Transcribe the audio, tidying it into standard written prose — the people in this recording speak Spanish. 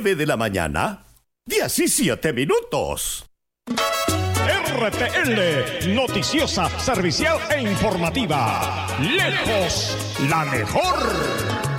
9 de la mañana, 17 minutos. RTL, noticiosa, servicial e informativa. Lejos, la mejor.